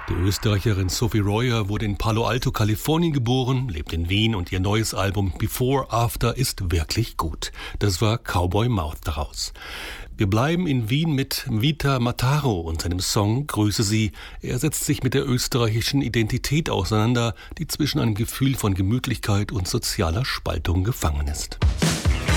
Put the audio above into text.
Die Österreicherin Sophie Royer wurde in Palo Alto, Kalifornien geboren, lebt in Wien und ihr neues Album Before After ist wirklich gut. Das war Cowboy Mouth daraus. Wir bleiben in Wien mit Vita Mataro und seinem Song Grüße Sie. Er setzt sich mit der österreichischen Identität auseinander, die zwischen einem Gefühl von Gemütlichkeit und sozialer Spaltung gefangen ist.